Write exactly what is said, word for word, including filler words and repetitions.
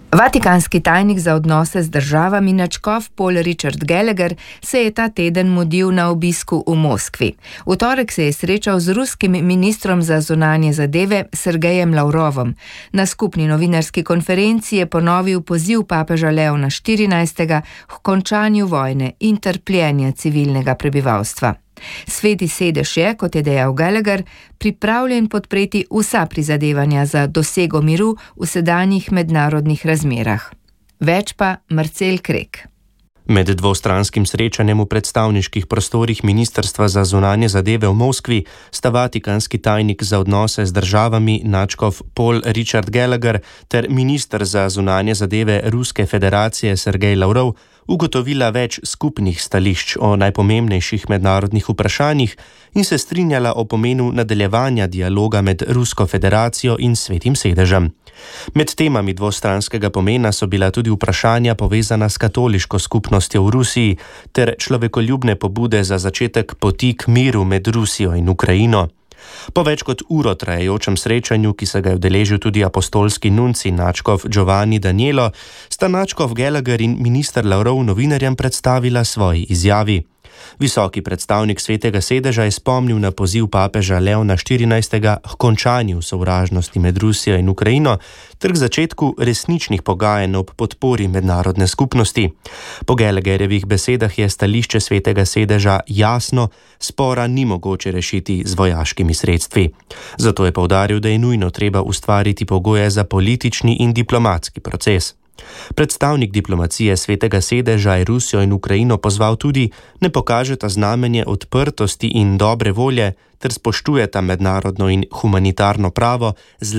Vatikanski tajnik za odnose z državami nadškof Paul Richard Gallagher se je ta teden mudil na obisku v Moskvi. V torek se je srečal z ruskim ministrom za zunanje zadeve Sergejem Lavrovom. Na skupni novinarski konferenci je ponovil poziv papeža Leona štirinajstega k končanju vojne in trpljenja civilnega prebivalstva. Sveti sedež je, kot je dejal Gallagher, pripravljen podpreti vsa prizadevanja za dosego miru v sedanjih mednarodnih razmerah. Več pa Marcel Krek. Med dvostranskim srečanjem v predstavniških prostorih Ministrstva za zunanje zadeve v Moskvi sta vatikanski tajnik za odnose z državami nadškof Paul Richard Gallagher ter minister za zunanje zadeve Ruske federacije Sergej Lavrov ugotovila več skupnih stališč o najpomembnejših mednarodnih vprašanjih in se strinjala o pomenu nadaljevanja dialoga med Rusko federacijo in Svetim sedežem. Med temami dvostranskega pomena so bila tudi vprašanja povezana s katoliško skupnostjo v Rusiji ter človekoljubne pobude za začetek poti k miru med Rusijo in Ukrajino. Po več kot uro trajajočem srečanju, ki se ga je udeležil tudi apostolski nunci nadškof Giovanni Danielo, sta nadškof Gallagher in minister Lavrov novinarjem predstavila svoji izjavi. Visoki predstavnik Svetega sedeža je spomnil na poziv papeža Leona štirinajstega k končanju sovražnosti med Rusijo in Ukrajino ter k začetku resničnih pogajanj ob podpori mednarodne skupnosti. Po Gallagherjevih besedah je stališče Svetega sedeža jasno, spora ni mogoče rešiti z vojaškimi sredstvi. Zato je poudaril, da je nujno treba ustvariti pogoje za politični in diplomatski proces. Predstavnik diplomacije Svetega sedeža je Rusijo in Ukrajino pozval tudi, ne pokažeta znamenje odprtosti in dobre volje ter spoštujeta mednarodno in humanitarno pravo,